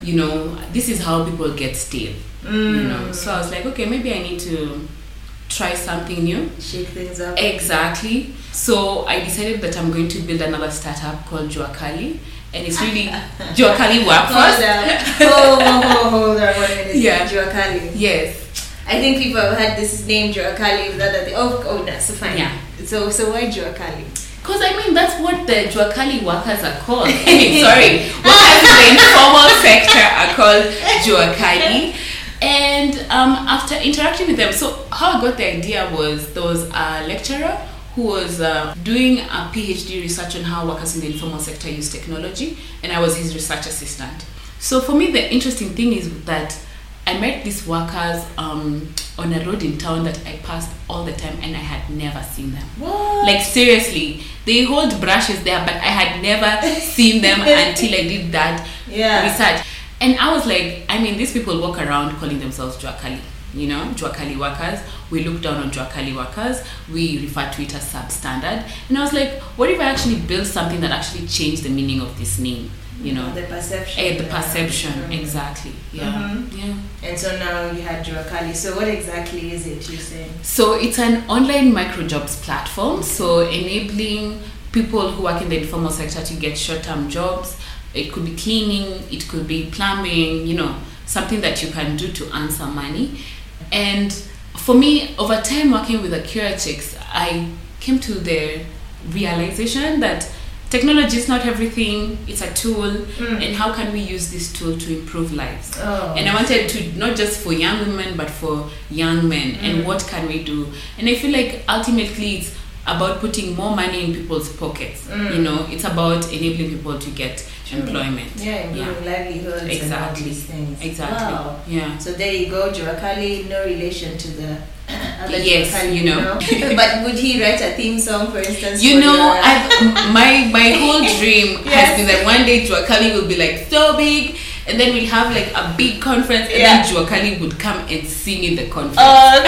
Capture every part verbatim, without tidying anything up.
you know, this is how people get stale. Mm. You know, so I was like, okay, maybe I need to try something new. Shake things up. Exactly. So I decided that I'm going to build another startup called Jua Kali. And it's really Jua Kali work first. Hold on, hold, hold on, one minute. Yeah. Jua Kali. Yes. I think people have had this name Jua Kali with other thing. Oh, oh, that's fine. Yeah. So, so why Jua Kali? Because I mean, that's what the Jua Kali workers are called. I mean, sorry, workers in the informal sector are called Jua Kali. And um, after interacting with them, so how I got the idea was there was a lecturer who was uh, doing a PhD research on how workers in the informal sector use technology, and I was his research assistant. So for me, the interesting thing is that I met these workers um, on a road in town that I passed all the time, and I had never seen them. What? Like seriously, they hold brushes there, but I had never seen them until I did that yeah. research. And I was like, I mean, these people walk around calling themselves Jua Kali, you know, Jua Kali workers. We look down on Jua Kali workers. We refer to it as substandard. And I was like, what if I actually build something that actually changed the meaning of this name? You know, the perception. Eh, the perception, mm-hmm. exactly. Yeah, mm-hmm. yeah. And so now you had Jua Kali. So what exactly is it you're saying? So it's an online microjobs platform. So enabling people who work in the informal sector to get short-term jobs. It could be cleaning, it could be plumbing, you know, something that you can do to earn some money. And for me, over time working with the Curachicks, I came to the realization that technology is not everything, it's a tool, mm. and how can we use this tool to improve lives? Oh. And I wanted to, not just for young women, but for young men, mm. and what can we do? And I feel like ultimately it's about putting more money in people's pockets. Mm. You know, it's about enabling people to get sure. employment. Yeah, improving yeah. livelihoods exactly. and all these things. Exactly. Wow. Yeah. So there you go, Jua Kali, no relation to the other yes, Jua Kali, you know. You know? But would he write a theme song, for instance? You for know, your, I've, my my whole dream yes. has been that one day Jua Kali will be like so big, and then we'll have like a big conference, and yeah. then Jua Kali would come and sing in the conference. Oh,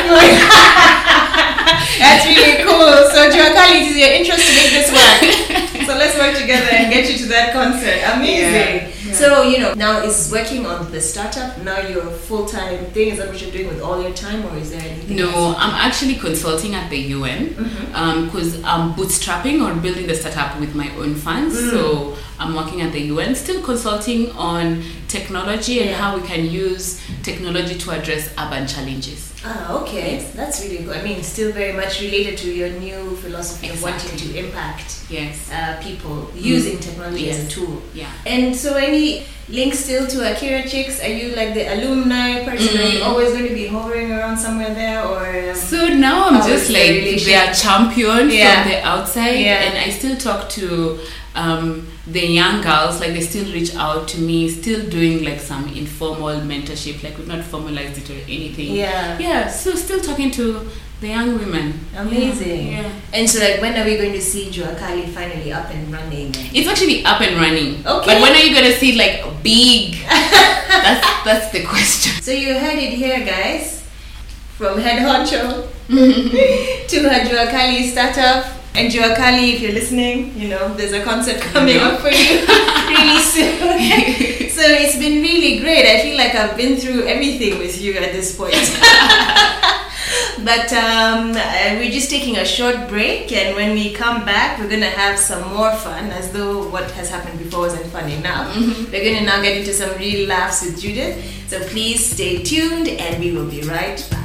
good. That's really cool. So Jua Kali, it is your interest to make this work. So let's work together and get you to that concert. Amazing. Yeah. Yeah. So, you know, now is working on the startup now your full-time thing? Is that what you're doing with all your time, or is there anything No, else? I'm actually consulting at the U N because mm-hmm. um, I'm bootstrapping or building the startup with my own funds. Mm. So I'm working at the U N, still consulting on technology and yeah. how we can use technology to address urban challenges. Ah, okay. Yes. That's really good. I mean, still very much related to your new philosophy exactly. of wanting to impact yes. uh, people using mm. technology yes. as a tool. Yeah. And so any links still to Akira Chicks? Are you like the alumni person? Mm. Are you always going to be hovering around somewhere there? Or um, So now I'm just like their champion yeah. from the outside yeah. and I still talk to um, the young girls, like they still reach out to me, still doing like some informal mentorship, like we've not formalized it or anything. Yeah. Yeah, so still talking to the young women. Amazing. Yeah. And so like when are we going to see Jua Kali finally up and running? It's actually up and running. Okay. But when are you going to see it like big? that's that's the question. So you heard it here, guys. From Head Honcho to her Jua Kali startup. And Jua Kali, if you're listening, you know, there's a concert coming no. up for you really soon. So it's been really great. I feel like I've been through everything with you at this point. But um, uh, we're just taking a short break, and when we come back, we're going to have some more fun, as though what has happened before wasn't fun enough. Mm-hmm. We're going to now get into some real laughs with Judith. So please stay tuned, and we will be right back.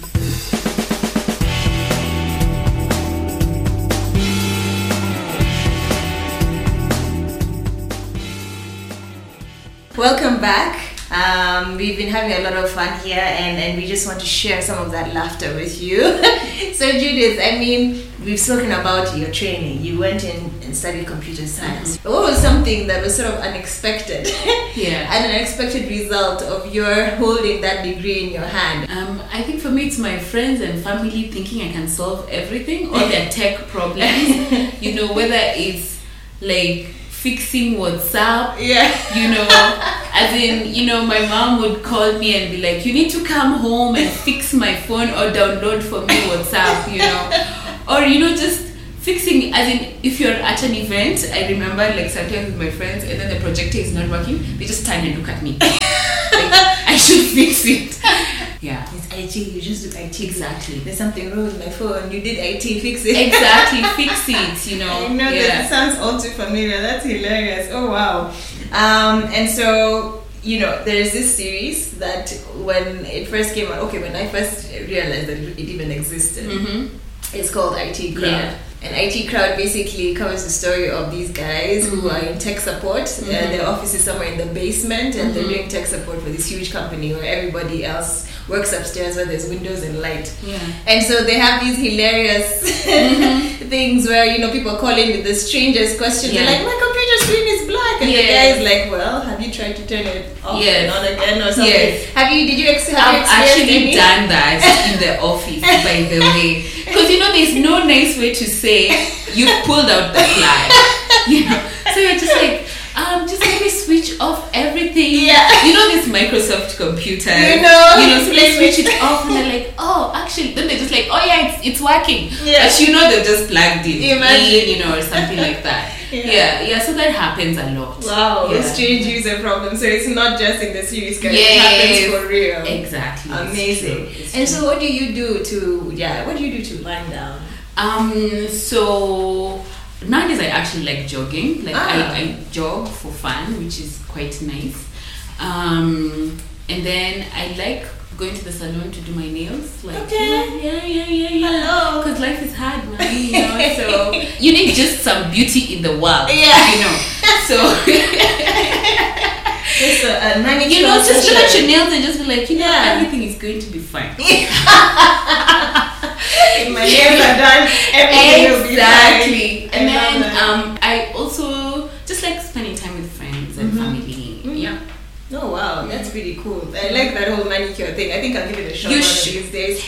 Welcome back. Um, we've been having a lot of fun here, and, and we just want to share some of that laughter with you. So Judith, I mean, we've spoken about your training. You went in and studied computer science. Mm-hmm. What was something that was sort of unexpected? Yeah. An unexpected result of your holding that degree in your hand? Um, I think for me it's my friends and family thinking I can solve everything, all their tech problems. You know, whether it's like fixing WhatsApp, yeah, you know, as in, you know, my mom would call me and be like, you need to come home and fix my phone or download for me WhatsApp, you know, or, you know, just fixing, as in, if you're at an event, I remember like sometimes with my friends, and then the projector is not working, they just turn and look at me. Like, I should fix it. Yeah. It's I T, you just do I T. Exactly. There's something wrong with my phone, you did I T, fix it. Exactly, fix it, you know. I know, yeah. that sounds all too familiar. That's hilarious. Oh, wow. Um, and so, you know, there's this series that when it first came out, okay, when I first realized that it even existed, Mm-hmm. it's called I T Crowd. Yeah. And I T Crowd basically covers the story of these guys Mm-hmm. who are in tech support. Mm-hmm. Uh, their office is somewhere in the basement, and Mm-hmm. they're doing tech support for this huge company where everybody else works upstairs where there's windows and light. Yeah. And so they have these hilarious Mm-hmm. things where, you know, people call in with the strangest questions. Yeah. They're like, my computer screen is black. And Yes. the guy is like, well, have you tried to turn it off Yes. and on again or something? Yes. Have you, did you, ex- have you I've experienced actually any? done that in the office, by the way. Because, you know, there's no nice way to say you pulled out the flag. You know? So you're just like, um, just let me switch off everything. Yeah. You know this Microsoft computer. You know. You know, so they switch it off and they're like, oh, actually, then they're just like, oh yeah, it's, it's working. Yeah. But you know they've just plugged it Imagine. in, you know, or something like that. Yeah. yeah, yeah, so that happens a lot. Wow, Yeah. strange user problem. So it's not just in the series, guys. Yes. It happens for real. Exactly. It's Amazing. true, it's And true. so what do you do to, yeah, what do you do to wind down? Um, so nowadays I actually like jogging. Like Ah. I, I jog for fun, which is quite nice. Um, and then I like going to the salon to do my nails. Like Okay. yeah, yeah, yeah, yeah. Hello. Because life is hard, man. You know, so you need just some beauty in the world. Yeah. You know. So Just a, a manicure you know, just look at session. your nails and just be like, you know, Yeah. everything is going to be fine. If my nails are done, everything will be fine. Exactly. And I love then that. um, I also just like spending time with friends and Mhm. family. Mhm. Yeah. Oh wow, that's pretty cool. I like that whole manicure thing. I think I'll give it a shot You one should. of these days.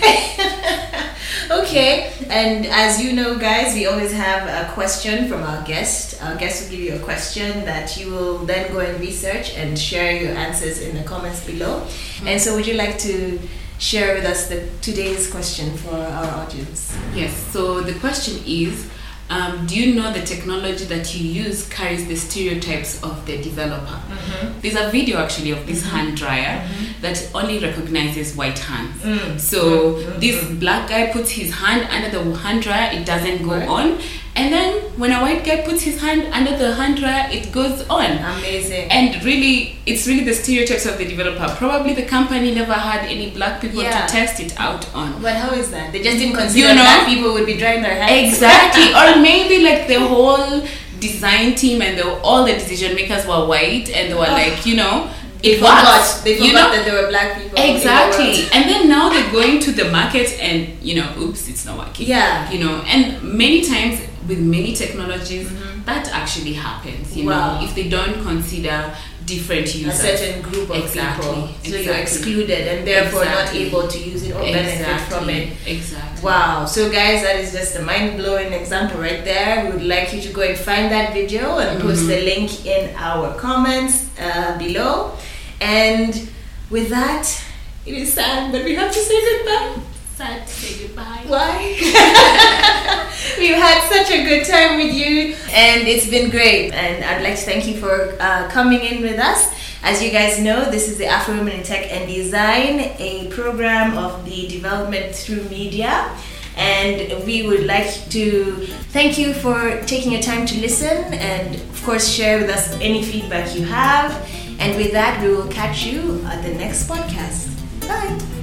Okay, and as you know, guys, we always have a question from our guest. Our guest will give you a question that you will then go and research and share your answers in the comments below. And so, would you like to share with us the today's question for our audience? Yes. So the question is, um, do you know the technology that you use carries the stereotypes of the developer? Mm-hmm. There's a video actually of this Mhm. hand dryer Mhm. that only recognizes white hands. Mm. So Mm, this mm, black guy puts his hand under the hand dryer, it doesn't go Right. on. And then when a white guy puts his hand under the hand dryer, it goes on. Amazing. And really, it's really the stereotypes of the developer. Probably the company never had any black people Yeah. to test it out on. But how is that? They just didn't consider You know? that people would be drying their hands. Exactly. Or maybe like the whole design team and the, all the decision makers were white and they were like, you know, They it forgot. works. They forgot you know? that there were black people. in the Exactly. world. And then now they're going to the market and, you know, oops, it's not working. Yeah. You know, and many times with many technologies, Mhm. that actually happens, you Wow. know, if they don't consider different A users. certain group of Exactly, people. So you're exactly. excluded and therefore Exactly. not able to use it or benefit from it. Exactly. Wow. So guys, that is just a mind-blowing example right there. We would like you to go and find that video and post Mhm. the link in our comments uh, below. And with that, it is sad, but we have to say goodbye. Sad to say goodbye. Why? We've had such a good time with you and it's been great, and I'd like to thank you for uh, coming in with us. As you guys know, this is the Afro Women in Tech and Design, a program of the development through media, and we would like to thank you for taking your time to listen and of course share with us any feedback you have. And with that, we will catch you at the next podcast. Bye.